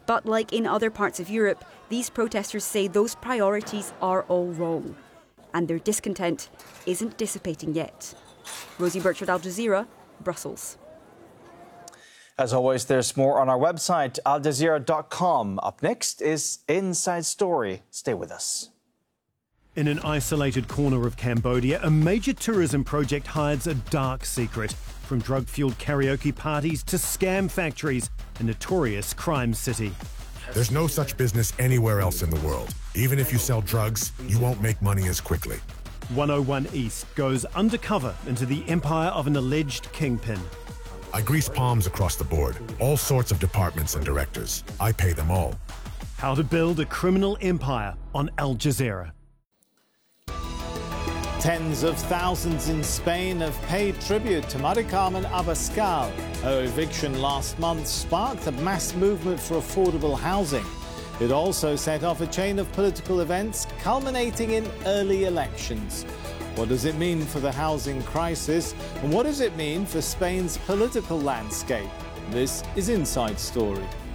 But like in other parts of Europe, these protesters say those priorities are all wrong. And their discontent isn't dissipating yet. Rosie Burchard, Al Jazeera, Brussels. As always, there's more on our website, aljazeera.com. Up next is Inside Story. Stay with us. In an isolated corner of Cambodia, a major tourism project hides a dark secret. From drug-fueled karaoke parties to scam factories, a notorious crime city. There's no such business anywhere else in the world. Even if you sell drugs, you won't make money as quickly. 101 East goes undercover into the empire of an alleged kingpin. I grease palms across the board, all sorts of departments and directors. I pay them all. How to build a criminal empire on Al Jazeera. Tens of thousands in Spain have paid tribute to Mari Carmen Abascal. Her eviction last month sparked a mass movement for affordable housing. It also set off a chain of political events culminating in early elections. What does it mean for the housing crisis? And what does it mean for Spain's political landscape? This is Inside Story.